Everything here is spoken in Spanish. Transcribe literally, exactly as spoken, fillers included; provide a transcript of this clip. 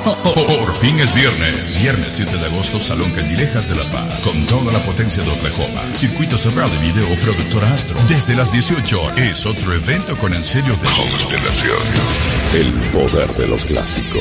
Por fin es viernes. Viernes siete de agosto, Salón Candilejas de La Paz. Con toda la potencia de Oklahoma. Circuito cerrado y video, productora Astro. Desde las dieciocho horas. Es otro evento con en serio de Constelación. El poder de los clásicos.